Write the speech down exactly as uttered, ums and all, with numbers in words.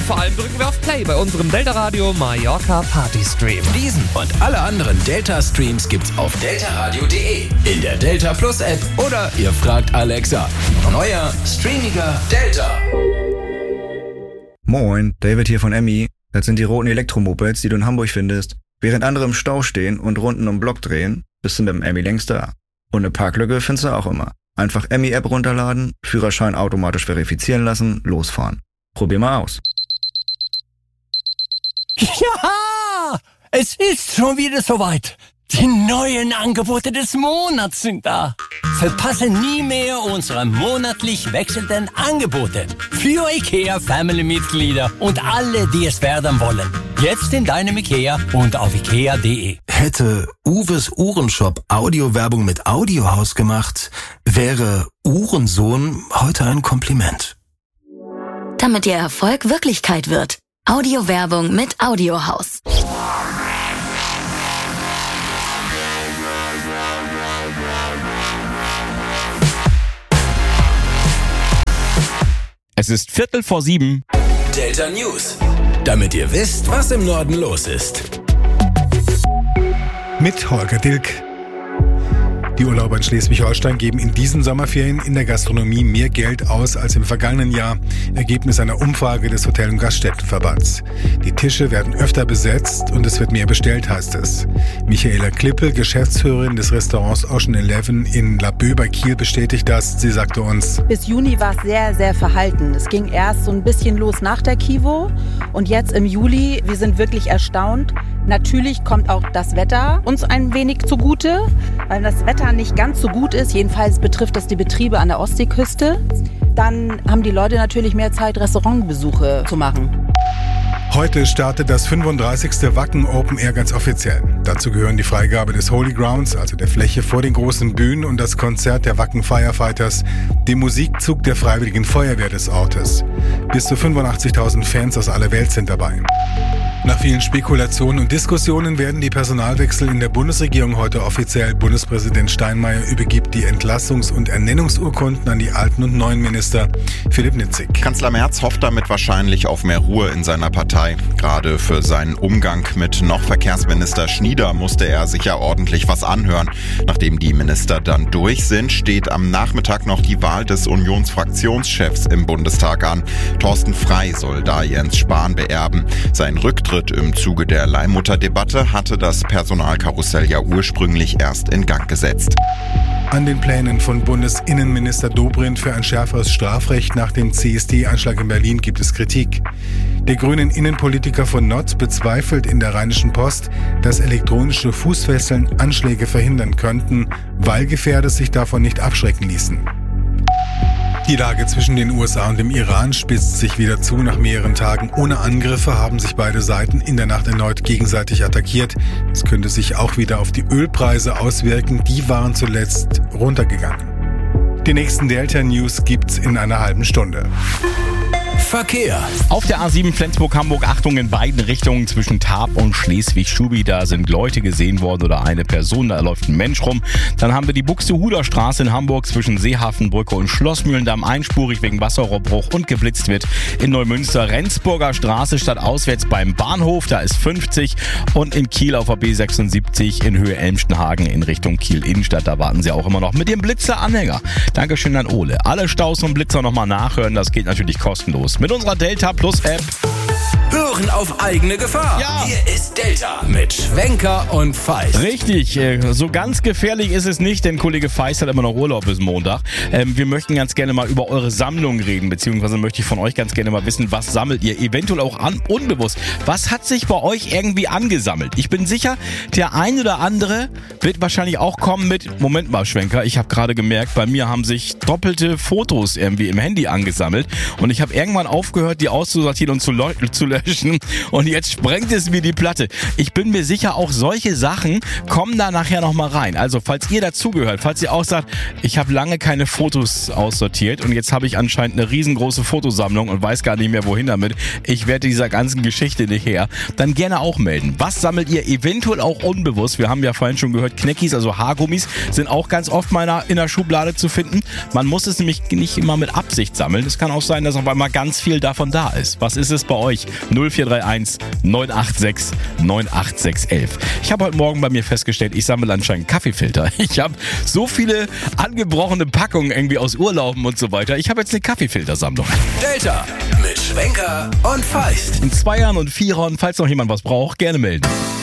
vor allem drücken wir auf Play bei unserem Delta Radio Mallorca Party Stream. Diesen und alle anderen Delta-Streams gibt's auf delta radio punkt de, in der Delta Plus App oder ihr fragt Alexa. Neuer, streamiger Delta. Moin, David hier von Emmy. Das sind die roten Elektromopeds, die du in Hamburg findest. Während andere im Stau stehen und Runden um Block drehen, bist du mit dem Emmy längst da. Und eine Parklücke findest du auch immer. Einfach Emmy-App runterladen, Führerschein automatisch verifizieren lassen, losfahren. Probier mal aus. Ja, es ist schon wieder soweit. Die neuen Angebote des Monats sind da. Verpasse nie mehr unsere monatlich wechselnden Angebote für IKEA Family-Mitglieder und alle, die es werden wollen. Jetzt in deinem IKEA und auf ikea punkt de. Hätte Uwes Uhrenshop Audiowerbung mit Audiohaus gemacht, wäre Uhrensohn heute ein Kompliment. Damit Ihr Erfolg Wirklichkeit wird. Audiowerbung mit Audiohaus. Es ist Viertel vor sieben. Delta News. Damit ihr wisst, was im Norden los ist. Mit Holger Dilk. Die Urlauber in Schleswig-Holstein geben in diesen Sommerferien in der Gastronomie mehr Geld aus als im vergangenen Jahr. Ergebnis einer Umfrage des Hotel- und Gaststättenverbands. Die Tische werden öfter besetzt und es wird mehr bestellt, heißt es. Michaela Klippel, Geschäftsführerin des Restaurants Ocean Eleven in Laboe bei Kiel, bestätigt das. Sie sagte uns: Bis Juni war es sehr, sehr verhalten. Es ging erst so ein bisschen los nach der Kivo und jetzt im Juli, wir sind wirklich erstaunt. Natürlich kommt auch das Wetter uns ein wenig zugute, weil das Wetter nicht ganz so gut ist. Jedenfalls betrifft das die Betriebe an der Ostseeküste. Dann haben die Leute natürlich mehr Zeit, Restaurantbesuche zu machen. Heute startet das fünfunddreißigste Wacken Open Air ganz offiziell. Dazu gehören die Freigabe des Holy Grounds, also der Fläche vor den großen Bühnen, und das Konzert der Wacken Firefighters, dem Musikzug der Freiwilligen Feuerwehr des Ortes. Bis zu fünfundachtzigtausend Fans aus aller Welt sind dabei. Nach vielen Spekulationen und Diskussionen werden die Personalwechsel in der Bundesregierung heute offiziell. Bundespräsident Steinmeier übergibt die Entlassungs- und Ernennungsurkunden an die alten und neuen Minister. Philipp Nitzig. Kanzler Merz hofft damit wahrscheinlich auf mehr Ruhe in seiner Partei. Gerade für seinen Umgang mit noch Verkehrsminister Schnieder musste er sich ja ordentlich was anhören. Nachdem die Minister dann durch sind, steht am Nachmittag noch die Wahl des Unionsfraktionschefs im Bundestag an. Thorsten Frey soll da Jens Spahn beerben. Sein Rücktritt im Zuge der Leihmutterdebatte hatte das Personalkarussell ja ursprünglich erst in Gang gesetzt. An den Plänen von Bundesinnenminister Dobrindt für ein schärferes Strafrecht nach dem C S D-Anschlag in Berlin gibt es Kritik. Der grünen Innenpolitiker von Notz bezweifelt in der Rheinischen Post, dass elektronische Fußfesseln Anschläge verhindern könnten, weil Gefährder sich davon nicht abschrecken ließen. Die Lage zwischen den U S A und dem Iran spitzt sich wieder zu. Nach mehreren Tagen ohne Angriffe haben sich beide Seiten in der Nacht erneut gegenseitig attackiert. Das könnte sich auch wieder auf die Ölpreise auswirken. Die waren zuletzt runtergegangen. Die nächsten Delta News gibt's in einer halben Stunde. Verkehr. Auf der A sieben Flensburg-Hamburg, Achtung in beiden Richtungen zwischen Tarp und Schleswig-Schubi. Da sind Leute gesehen worden oder eine Person, da läuft ein Mensch rum. Dann haben wir die Buxtehuder Straße in Hamburg zwischen Seehafenbrücke und Schlossmühlendamm einspurig wegen Wasserrohrbruch und geblitzt wird. In Neumünster Rendsburger Straße stadtauswärts beim Bahnhof, da ist fünfzig. Und in Kiel auf der B sechsundsiebzig in Höhe Elmstenhagen in Richtung Kiel-Innenstadt. Da warten sie auch immer noch mit dem Blitzer-Anhänger. Dankeschön an Ole. Alle Staus und Blitzer nochmal nachhören, das geht natürlich kostenlos mit unserer Delta Plus App. Hören auf eigene Gefahr. Ja. Hier ist Delta mit Schwenker und Feist. Richtig, so ganz gefährlich ist es nicht, denn Kollege Feist hat immer noch Urlaub bis Montag. Ähm, wir möchten ganz gerne mal über eure Sammlung reden, beziehungsweise möchte ich von euch ganz gerne mal wissen, was sammelt ihr eventuell auch an, unbewusst. Was hat sich bei euch irgendwie angesammelt? Ich bin sicher, der ein oder andere wird wahrscheinlich auch kommen mit, Moment mal Schwenker, ich habe gerade gemerkt, bei mir haben sich doppelte Fotos irgendwie im Handy angesammelt und ich habe irgendwann aufgehört, die auszusortieren und zu, leu- zu löschen und jetzt sprengt es mir die Platte. Ich bin mir sicher, auch solche Sachen kommen da nachher nochmal rein. Also falls ihr dazugehört, falls ihr auch sagt, ich habe lange keine Fotos aussortiert und jetzt habe ich anscheinend eine riesengroße Fotosammlung und weiß gar nicht mehr wohin damit, ich werde dieser ganzen Geschichte nicht her, dann gerne auch melden. Was sammelt ihr eventuell auch unbewusst? Wir haben ja vorhin schon gehört, Kneckis, also Haargummis, sind auch ganz oft mal in der Schublade zu finden. Man muss es nämlich nicht immer mit Absicht sammeln. Es kann auch sein, dass auf einmal ganz viel davon da ist. Was ist es bei euch? null vier drei eins neun acht sechs neun acht sechs eins eins. Ich habe heute Morgen bei mir festgestellt, ich sammle anscheinend Kaffeefilter. Ich habe so viele angebrochene Packungen irgendwie aus Urlauben und so weiter. Ich habe jetzt eine Kaffeefiltersammlung. Delta mit Schwenker und Feist. In Zweiern und Vierern, falls noch jemand was braucht, gerne melden.